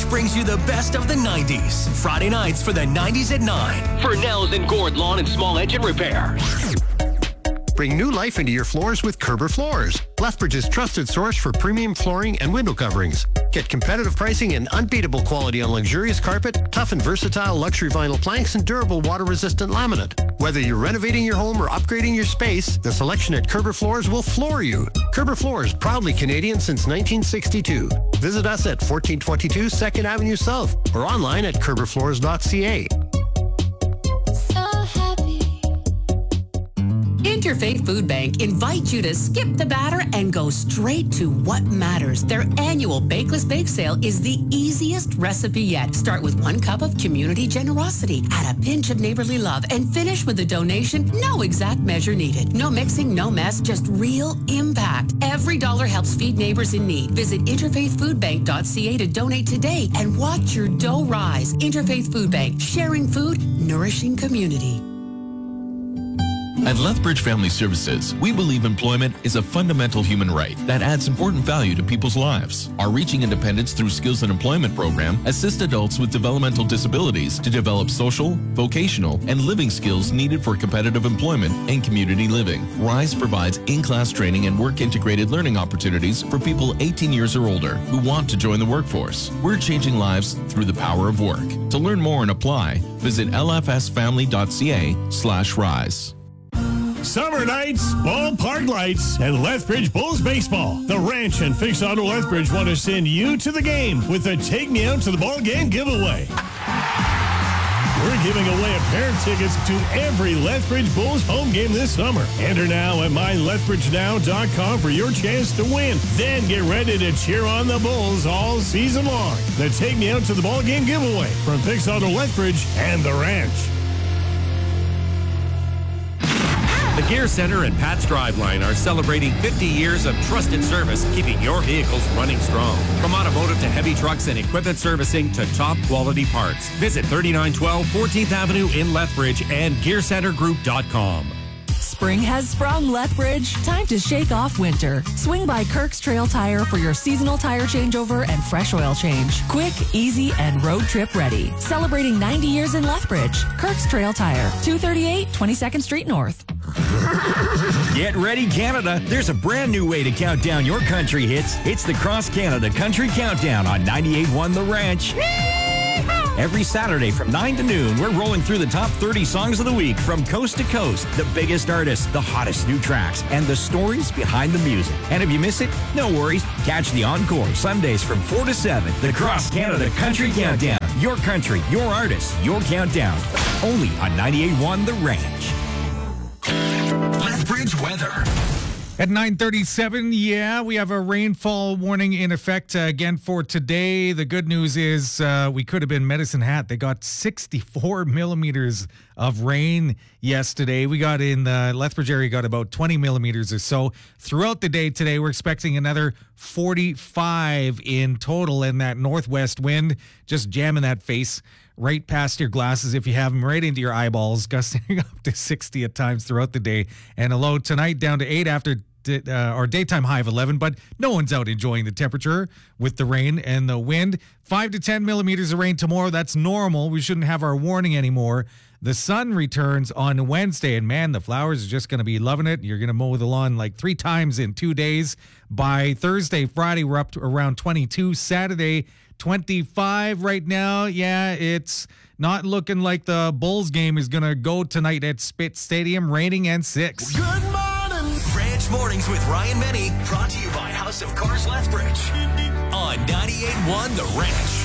Lethbridge brings you the best of the 90s. Friday nights for the 90s at 9. Furnell's and Gord Lawn and Small Engine Repair. Bring new life into your floors with Kerber Floors, Lethbridge's trusted source for premium flooring and window coverings. Get competitive pricing and unbeatable quality on luxurious carpet, tough and versatile luxury vinyl planks, and durable water-resistant laminate. Whether you're renovating your home or upgrading your space, the selection at Kerber Floors will floor you. Kerber Floors, proudly Canadian since 1962. Visit us at 1422 2nd Avenue South or online at kerberfloors.ca. Interfaith Food Bank invites you to skip the batter and go straight to what matters. Their annual Bakeless Bake Sale is the easiest recipe yet. Start with 1 cup of community generosity, add a pinch of neighborly love, and finish with a donation. No exact measure needed. No mixing, no mess, just real impact. Every dollar helps feed neighbors in need. Visit interfaithfoodbank.ca to donate today and watch your dough rise. Interfaith Food Bank, sharing food, nourishing community. At Lethbridge Family Services, we believe employment is a fundamental human right that adds important value to people's lives. Our Reaching Independence Through Skills and Employment program assists adults with developmental disabilities to develop social, vocational, and living skills needed for competitive employment and community living. RISE provides in-class training and work-integrated learning opportunities for people 18 years or older who want to join the workforce. We're changing lives through the power of work. To learn more and apply, visit lfsfamily.ca/RISE. Summer nights, ballpark lights, and Lethbridge Bulls baseball. The Ranch and Fix Auto Lethbridge want to send you to the game with a Take Me Out to the Ball Game giveaway. We're giving away a pair of tickets to every Lethbridge Bulls home game this summer. Enter now at mylethbridgenow.com for your chance to win. Then get ready to cheer on the Bulls all season long. The Take Me Out to the Ball Game giveaway from Fix Auto Lethbridge and The Ranch. The Gear Center and Pat's Driveline are celebrating 50 years of trusted service, keeping your vehicles running strong. From automotive to heavy trucks and equipment servicing to top quality parts. Visit 3912 14th Avenue in Lethbridge and GearCenterGroup.com. Spring has sprung, Lethbridge. Time to shake off winter. Swing by Kirk's Trail Tire for your seasonal tire changeover and fresh oil change. Quick, easy, and road trip ready. Celebrating 90 years in Lethbridge. Kirk's Trail Tire, 238 22nd Street North. Get ready, Canada. There's a brand new way to count down your country hits. It's the Cross Canada Country Countdown on 98.1 The Ranch. Every Saturday from 9 to noon, we're rolling through the top 30 songs of the week from coast to coast, the biggest artists, the hottest new tracks, and the stories behind the music. And if you miss it, no worries. Catch the encore Sundays from 4 to 7. The Cross Canada Country Countdown. Your country, your artists, your countdown. Only on 98.1 The Ranch. Lethbridge weather. At 9:37, we have a rainfall warning in effect again for today. The good news is we could have been Medicine Hat. They got 64 millimeters of rain yesterday. We got in the Lethbridge area, got about 20 millimeters or so. Throughout the day today, we're expecting another 45 in total, and that northwest wind just jamming that face right past your glasses if you have them, right into your eyeballs, gusting up to 60 at times throughout the day. And a low tonight down to 8 after our daytime high of 11, but no one's out enjoying the temperature with the rain and the wind. 5 to 10 millimeters of rain tomorrow. That's normal. We shouldn't have our warning anymore. The sun returns on Wednesday, and man, the flowers are just going to be loving it. You're going to mow the lawn like 3 times in 2 days. By Thursday, Friday, we're up to around 22. Saturday, 25 right now. Yeah, it's not looking like the Bulls game is going to go tonight at Spitz Stadium, raining and 6. Good morning. Ranch Mornings with Ryan Menny, brought to you by House of Cars Lethbridge on 98.1 The Ranch.